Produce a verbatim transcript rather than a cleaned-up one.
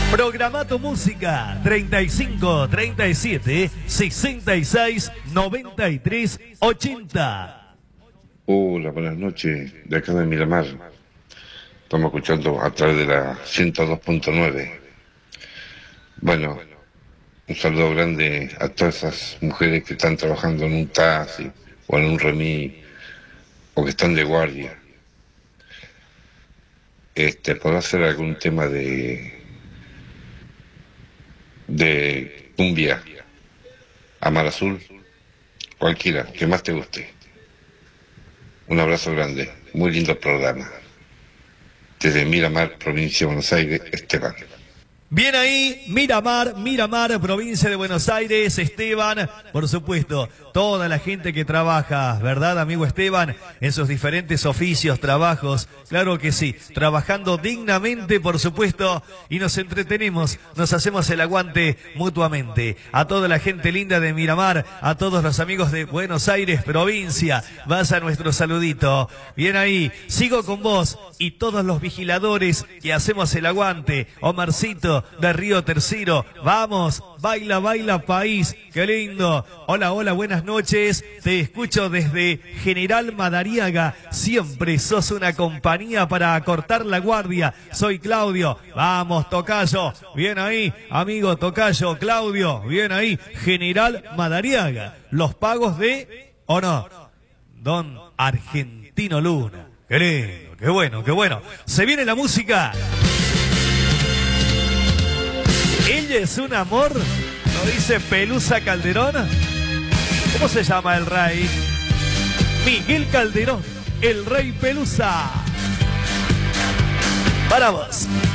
Programa tu música treinta y cinco, treinta y siete, sesenta y seis, noventa y tres, ochenta. Hola, buenas noches, de acá de Miramar. Estamos escuchando a través de la ciento dos punto nueve. Bueno, un saludo grande a todas esas mujeres que están trabajando en un taxi o en un remis o que están de guardia. Este, ¿podrá hacer algún tema de de cumbia a Mar Azul? Cualquiera, que más te guste. Un abrazo grande, muy lindo programa. Desde Miramar, provincia de Buenos Aires, Esteban. Bien ahí, Miramar, Miramar, provincia de Buenos Aires, Esteban, por supuesto, toda la gente que trabaja, ¿verdad, amigo Esteban? En sus diferentes oficios, trabajos, claro que sí, trabajando dignamente, por supuesto, y nos entretenemos, nos hacemos el aguante mutuamente. A toda la gente linda de Miramar, a todos los amigos de Buenos Aires, provincia, vas a nuestro saludito. Bien ahí, sigo con vos y todos los vigiladores que hacemos el aguante. Omarcito de Río Tercero, vamos, baila, baila país, qué lindo. Hola, hola, buenas noches, te escucho desde General Madariaga, siempre sos una compañía para cortar la guardia. Soy Claudio, vamos Tocayo, bien ahí, amigo Tocayo, Claudio, bien ahí, General Madariaga, los pagos de, ¿o no? Don Argentino Luna, qué lindo, qué bueno, qué bueno. Se viene la música. Ella es un amor, lo dice Pelusa Calderón. ¿Cómo se llama el rey? Miguel Calderón, el rey Pelusa. Para vos.